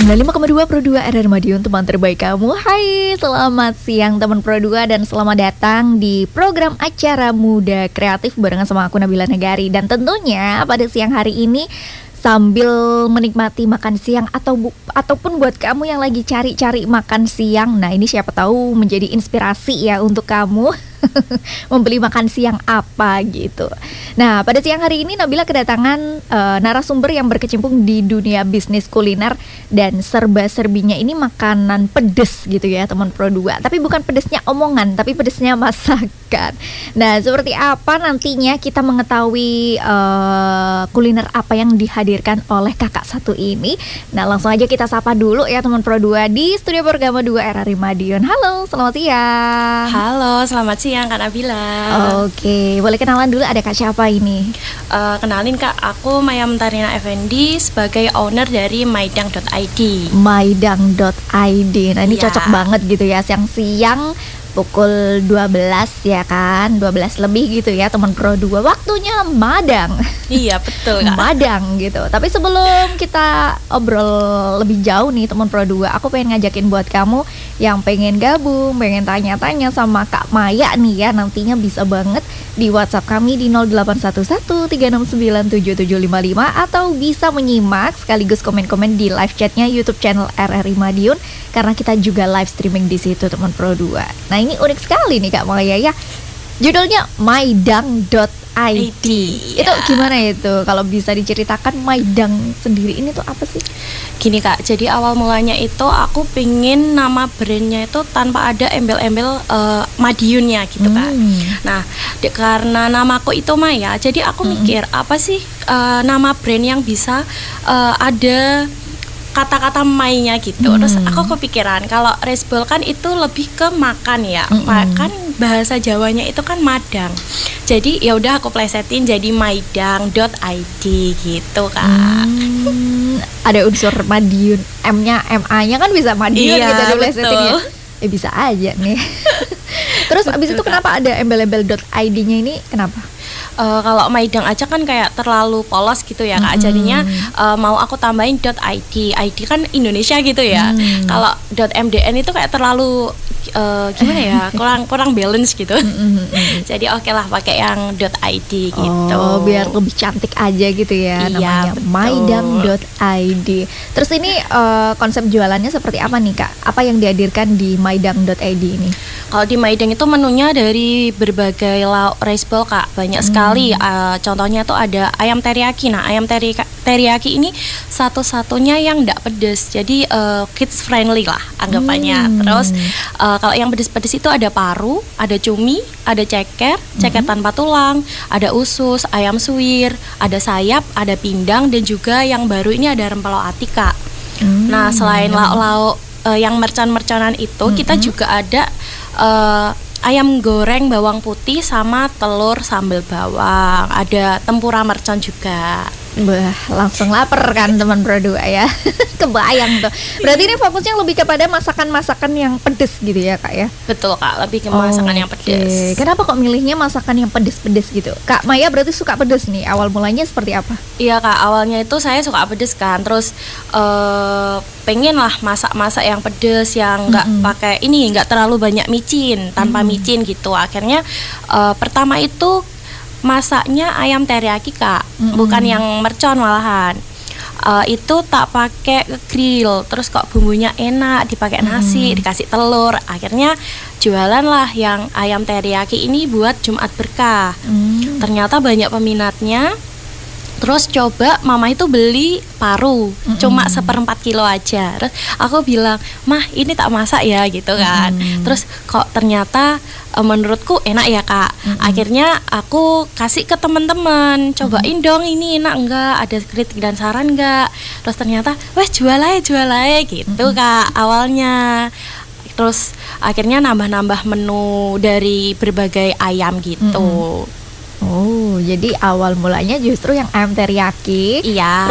95,2 Pro 2 RR Madiun, teman terbaik kamu. Hai, selamat siang teman Pro 2 dan selamat datang di program acara Muda Kreatif barengan sama aku Nabila Negari. Dan tentunya pada siang hari ini sambil menikmati makan siang ataupun buat kamu yang lagi cari-cari makan siang, nah ini siapa tahu menjadi inspirasi ya untuk kamu membeli makan siang apa gitu. Nah, pada siang hari ini Nabila kedatangan narasumber yang berkecimpung di dunia bisnis kuliner dan serba-serbinya ini makanan pedes gitu ya teman Pro 2. Tapi bukan pedesnya omongan, tapi pedesnya masakan. Nah, seperti apa nantinya kita mengetahui kuliner apa yang dihadirkan oleh kakak satu ini. Nah, langsung aja kita sapa dulu ya teman Pro 2 di studio Pergama 2 RRI Madiun. Halo, selamat siang. Halo, selamat siang Kak Nabila. Oke, boleh kenalan dulu, ada Kak siapa ini? Kenalin Kak, aku Maya Mentarina Effendi sebagai owner dari maidang.id. Maidang.id. Nah, ini Iya. cocok banget gitu ya, siang-siang pukul 12 ya kan, 12 lebih gitu ya teman Pro 2, waktunya madang. Iya, betul Kak. Madang gitu. Tapi sebelum kita obrol lebih jauh nih teman Pro 2, aku pengen ngajakin buat kamu yang pengen gabung, pengen tanya-tanya sama Kak Maya nih ya, nantinya bisa banget di WhatsApp kami di 081136977755 atau bisa menyimak sekaligus komen-komen di live chatnya YouTube channel RRI Madiun karena kita juga live streaming di situ teman Pro 2. Nah, ini unik sekali nih Kak Maya ya. Judulnya maidang.id. Itu gimana itu? Kalau bisa diceritakan Maidang sendiri ini tuh apa sih? Gini Kak, jadi awal mulanya itu aku pengen nama brandnya itu tanpa ada embel-embel Madiunnya gitu kan. Nah, karena namaku itu Maya, jadi aku mikir apa sih nama brand yang bisa ada kata-kata mainnya gitu. Terus aku kepikiran kalau resbol kan itu lebih ke makan ya. Kan bahasa Jawanya itu kan madang. Jadi ya udah aku plesetin jadi maidang.id gitu Kak. Ada unsur Madiun, MA-nya kan bisa Madiun Iya, gitu diplesetin ya. Bisa aja nih. Terus abis itu Kak. kenapa ada embel-embel .id-nya ini? Kenapa? Kalau maidang aja kan kayak terlalu polos gitu ya Kak. Jadinya mau aku tambahin .id. ID kan Indonesia gitu ya. Kalau .mdn itu kayak terlalu gimana ya? kurang balance gitu. Jadi oke lah pakai yang .id gitu. Oh, biar lebih cantik aja gitu ya. Iya, Namanya betul. maidang.id. Terus ini konsep jualannya seperti apa nih Kak? Apa yang dihadirkan di maidang.id ini? Kalau di Maidang itu menunya dari berbagai lauk rice bowl Kak, banyak sekali. Contohnya tuh ada ayam teriyaki. Nah, ayam teriyaki ini satu-satunya yang tidak pedas, jadi kids friendly lah anggapannya. Terus kalau yang pedas-pedas itu ada paru, ada cumi, ada ceker tanpa tulang, ada usus, ayam suwir, ada sayap, ada pindang, dan juga yang baru ini ada rempelo ati Kak. Nah, selain lauk-lauk yang mercon-merconan itu, kita juga ada ayam goreng bawang putih sama telur sambal bawang. Ada tempura mercon juga. Bah, langsung lapar kan teman Pro 2 ya. Kebayang tuh. Berarti ini fokusnya lebih kepada masakan-masakan yang pedes gitu ya Kak ya? Betul Kak, lebih ke masakan yang pedas. Kenapa kok milihnya masakan yang pedes-pedes gitu? Kak Maya berarti suka pedes nih. Awal mulanya seperti apa? Iya Kak, awalnya itu saya suka pedes kan. Terus pengen lah masak-masak yang pedes, yang nggak terlalu banyak micin, tanpa micin gitu. Akhirnya pertama itu masaknya ayam teriyaki Kak, bukan yang mercon malahan. Itu tak pakai grill, terus kok bumbunya enak, dipakai nasi, dikasih telur. Akhirnya jualan lah yang ayam teriyaki ini buat Jumat Berkah. Ternyata banyak peminatnya. Terus coba mama itu beli paru, cuma 1/4 kilo aja. Terus aku bilang, "Mah, ini tak masak ya," gitu kan. Terus kok ternyata menurutku enak ya Kak. Akhirnya aku kasih ke teman-teman, cobain dong ini enak enggak, ada kritik dan saran enggak. Terus ternyata, wah jual aja gitu Kak awalnya. Terus akhirnya nambah-nambah menu dari berbagai ayam gitu. Oh, jadi awal mulanya justru yang ayam teriyaki. Iya.